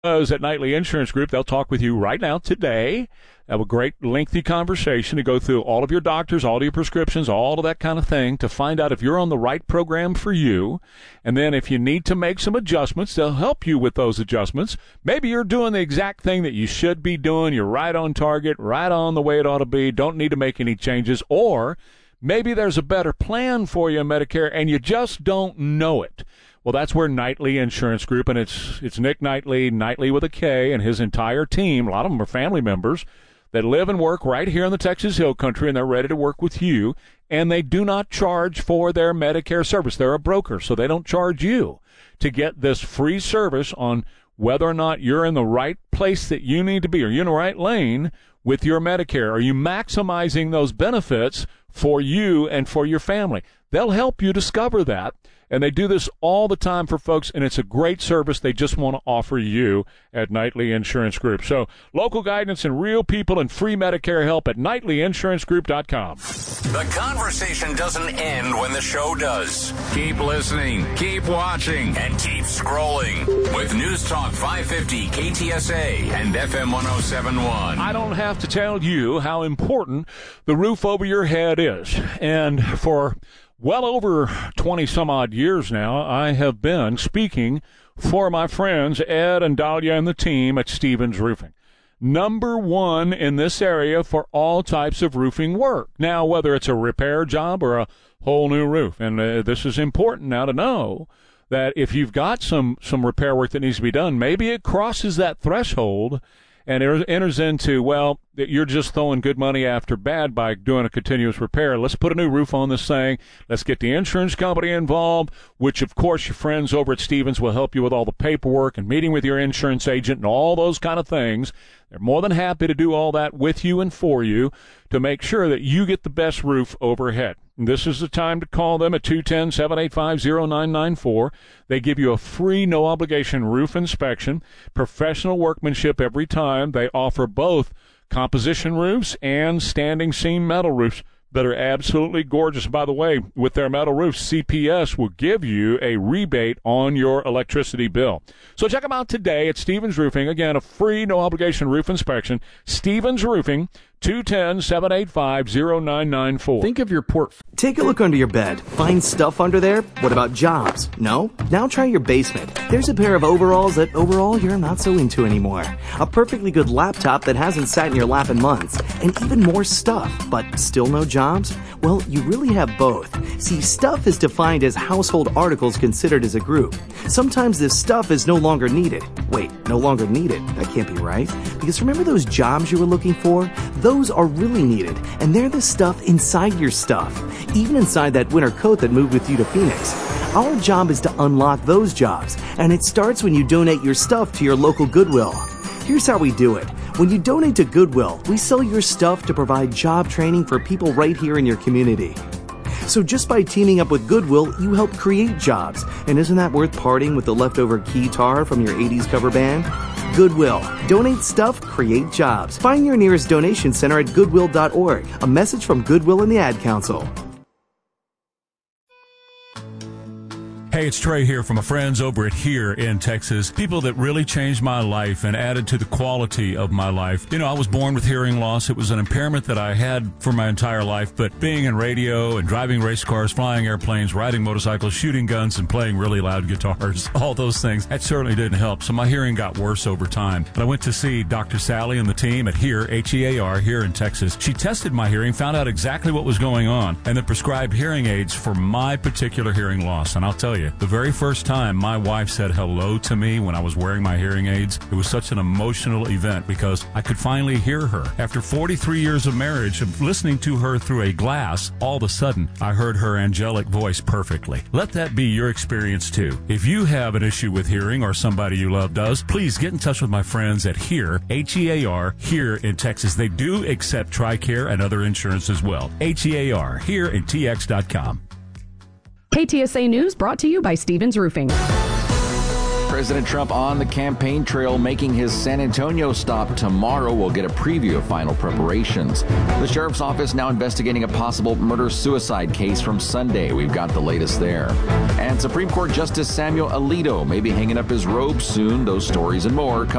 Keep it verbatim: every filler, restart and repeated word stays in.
At Nightly Insurance Group, they'll talk with you right now today. Have a great lengthy conversation to go through all of your doctors, all of your prescriptions, all of that kind of thing to find out if you're on the right program for you. And then if you need to make some adjustments, they'll help you with those adjustments. Maybe you're doing the exact thing that you should be doing. You're right on target, right on the way it ought to be. Don't need to make any changes. Or maybe there's a better plan for you in Medicare and you just don't know it. Well, that's where Nightly Insurance Group, and it's it's Nick Knightley, Knightley with a K, and his entire team, a lot of them are family members, that live and work right here in the Texas Hill Country, and they're ready to work with you, and they do not charge for their Medicare service. They're a broker, so they don't charge you to get this free service on whether or not you're in the right place that you need to be. Are you in the right lane with your Medicare? Are you maximizing those benefits for you and for your family? They'll help you discover that. And they do this all the time for folks, and it's a great service they just want to offer you at Nightly Insurance Group. So local guidance and real people and free Medicare help at nightly insurance group dot com. The conversation doesn't end when the show does. Keep listening, keep watching, and keep scrolling with News Talk five fifty K T S A and F M one oh seven point one. I don't have to tell you how important the roof over your head is. And for well over twenty some odd years now, I have been speaking for my friends Ed and Dahlia and the team at Stevens Roofing. Number one in this area for all types of roofing work. Now, whether it's a repair job or a whole new roof. And uh, this is important now to know that if you've got some, some repair work that needs to be done, maybe it crosses that threshold and it enters into, well, you're just throwing good money after bad by doing a continuous repair. Let's put a new roof on this thing. Let's get the insurance company involved, which, of course, your friends over at Stevens will help you with all the paperwork and meeting with your insurance agent and all those kind of things. They're more than happy to do all that with you and for you to make sure that you get the best roof overhead. And this is the time to call them at two one zero, seven eight five, zero nine nine four. They give you a free, no-obligation roof inspection, professional workmanship every time. They offer both composition roofs and standing seam metal roofs that are absolutely gorgeous. By the way, with their metal roofs, C P S will give you a rebate on your electricity bill. So check them out today at Stevens Roofing. Again, a free, no-obligation roof inspection. Stevens Roofing, two one zero, seven eight five, zero nine nine four. Think of your port. Take a look under your bed. Find stuff under there? What about jobs? No? Now try your basement. There's a pair of overalls that overall you're not so into anymore. A perfectly good laptop that hasn't sat in your lap in months. And even more stuff, but still no jobs? Well, you really have both. See, stuff is defined as household articles considered as a group. Sometimes this stuff is no longer needed. Wait, no longer needed? That can't be right. Because remember those jobs you were looking for? Those are really needed, and they're the stuff inside your stuff, even inside that winter coat that moved with you to Phoenix. Our job is to unlock those jobs, and it starts when you donate your stuff to your local Goodwill. Here's how we do it. When you donate to Goodwill, we sell your stuff to provide job training for people right here in your community. So just by teaming up with Goodwill, you help create jobs. And isn't that worth parting with the leftover keytar from your eighties cover band? Goodwill. Donate stuff, create jobs. Find your nearest donation center at goodwill dot org. A message from Goodwill and the Ad Council. Hey, it's Trey here from my friends over at Here in Texas. People that really changed my life and added to the quality of my life. You know, I was born with hearing loss. It was an impairment that I had for my entire life, but being in radio and driving race cars, flying airplanes, riding motorcycles, shooting guns, and playing really loud guitars, all those things, that certainly didn't help. So my hearing got worse over time. But I went to see Doctor Sally and the team at Here, H E A R, here in Texas. She tested my hearing, found out exactly what was going on, and then prescribed hearing aids for my particular hearing loss. And I'll tell you, the very first time my wife said hello to me when I was wearing my hearing aids, it was such an emotional event because I could finally hear her. After forty-three years of marriage, of listening to her through a glass, all of a sudden, I heard her angelic voice perfectly. Let that be your experience too. If you have an issue with hearing or somebody you love does, please get in touch with my friends at Here, H E A R, here in Texas. They do accept TRICARE and other insurance as well. H E A R, here in T X dot com. K T S A News brought to you by Stevens Roofing. President Trump on the campaign trail making his San Antonio stop tomorrow. We'll get a preview of final preparations. The sheriff's office now investigating a possible murder-suicide case from Sunday. We've got the latest there. And Supreme Court Justice Samuel Alito may be hanging up his robe soon. Those stories and more come